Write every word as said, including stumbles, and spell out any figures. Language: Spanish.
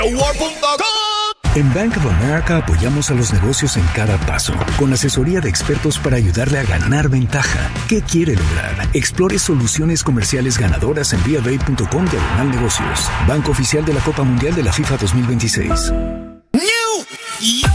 En Bank of America apoyamos a los negocios en cada paso, con asesoría de expertos para ayudarle a ganar ventaja. ¿Qué quiere lograr? Explore soluciones comerciales ganadoras en viabay punto com diagonal negocios. Banco oficial de la Copa Mundial de la FIFA dos mil veintiséis.